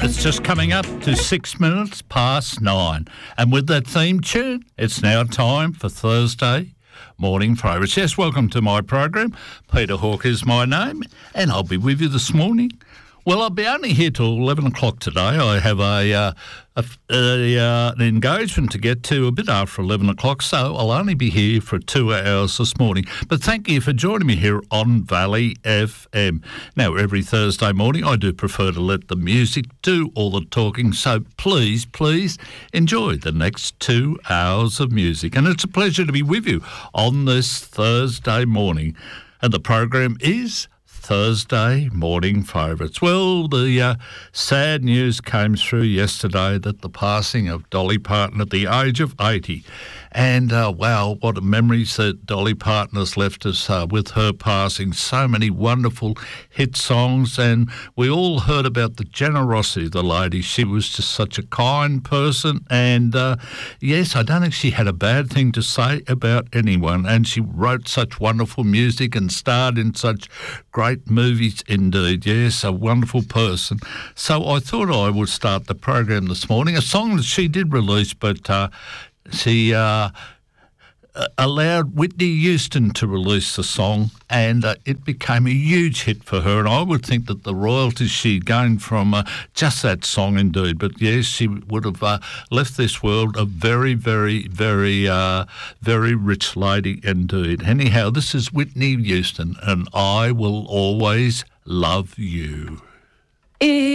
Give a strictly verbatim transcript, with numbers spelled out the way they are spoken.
It's just coming up to six minutes past nine. And with that theme tune, it's now time for Thursday Morning Favourites. Yes, welcome to my program. Peter Hawke is my name, and I'll be with you this morning. Well, I'll be only here till eleven o'clock today. I have a, uh, a, a uh, an engagement to get to a bit after eleven o'clock, so I'll only be here for two hours this morning. But thank you for joining me here on Valley F M. Now, every Thursday morning, I do prefer to let the music do all the talking, so please, please enjoy the next two hours of music. And it's a pleasure to be with you on this Thursday morning. And the program is Thursday Morning Favourites. Well, the uh, sad news came through yesterday that the passing of Dolly Parton at the age of eighty. And, uh, wow, what memories that Dolly Parton has left us uh, with her passing. So many wonderful hit songs, and we all heard about the generosity of the lady. She was just such a kind person, and, uh, yes, I don't think she had a bad thing to say about anyone, and she wrote such wonderful music and starred in such great movies indeed. Yes, a wonderful person. So I thought I would start the program this morning, a song that she did release, but uh, she uh, allowed Whitney Houston to release the song, and uh, it became a huge hit for her. And I would think that the royalties she gained from uh, just that song indeed. But yes, she would have uh, left this world a very, very, very, uh, very rich lady indeed. Anyhow, this is Whitney Houston, and I Will Always Love You.